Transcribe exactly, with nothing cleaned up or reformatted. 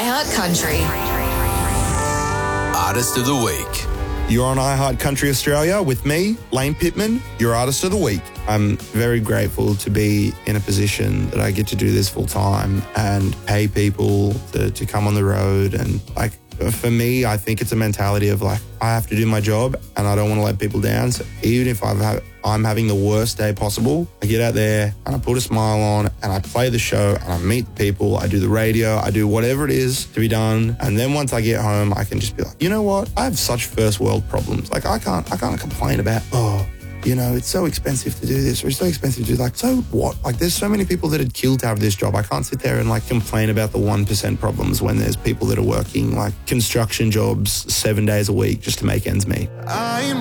iHeart Country. Artist of the Week. You're on iHeart Country Australia with me, Lane Pittman, your Artist of the Week. I'm very grateful to be in a position that I get to do this full time and pay people to, to come on the road. And like, for me, I think it's a mentality of like, I have to do my job and I don't want to let people down. So even if I've had, I'm having the worst day possible, I get out there and I put a smile on and I play the show and I meet the people, I do the radio, I do whatever it is to be done. And then once I get home, I can just be like, you know what? I have such first world problems. Like I can't, I can't complain about, oh, you know, it's so expensive to do this or it's so expensive to do like, so what? Like there's so many people that would kill to have this job. I can't sit there and like complain about the one percent problems when there's people that are working like construction jobs seven days a week just to make ends meet. I'm